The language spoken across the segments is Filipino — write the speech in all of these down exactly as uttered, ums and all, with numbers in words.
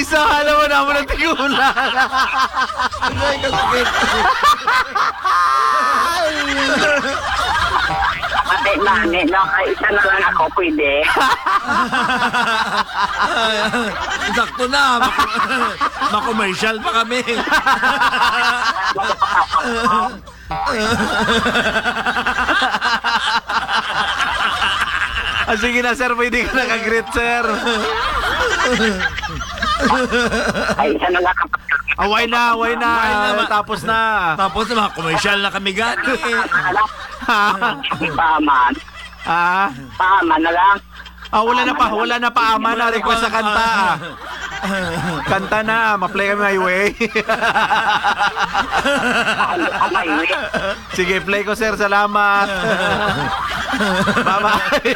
Isa, alam mo naman ang tigulan. Ay, kasakit. Ate, mami, no, ay, isa na lang ako, pwede. Sakto na. Ma-commercial pa kami. Ah, sige na, sir. Pwede ka nakagreet, sir. Ay, isa na lang ako. Away na, away na. Away na, ma- Tapos na. Tapos mga-commercial na kami gani. Paman. Ah, Paman na lang. ah, wala na pa. Wala na pa, ama na. Request sa kanta. ah. Kanta na. Ma-play kami highway. Ano ka may wait? Sige, play ko, sir. Salamat. Bye-bye.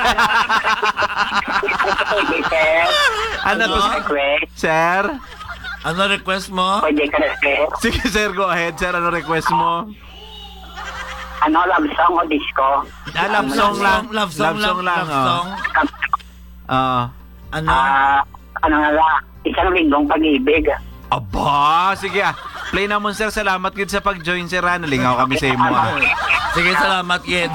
Pwede, sir. Ano to, Ano? Request. sir? Ano request mo? Pwede ka na, sir. Sige, sir. Go ahead, sir. Ano request mo? Ano, love song o disco? Ah, love song lang. Love song, Love song lang. Love song. Ah. Ano? Ah, ano nga lang, isang linggong pag-ibig. Aba, sige ah. Play na mo, sir. Salamat gid sa pag-join, sir. ah. Nalingaw kami sa imo. ah. Sige, salamat, Kid.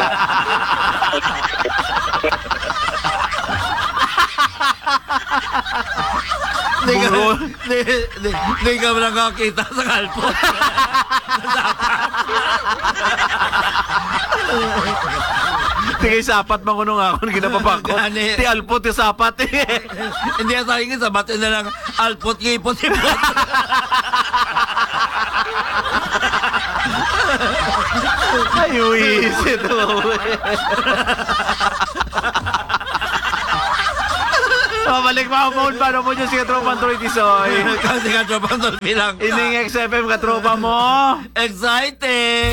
Hindi ka, Buro. di, di, di ka mo nakakita sa kalpot. Tingay sapat mangunong ako. Ginapapakot. Gani. Ti alpot yung sapat eh. Hindi ka sa akin, sabatin na lang, alpot, ngipot, ngipot. Ay, wisit. Mabalik mga phone. Paano mo dyan si Katropang Troy Tisoy? Kasi ka tropang bilang Ining X F M katropa mo. excited.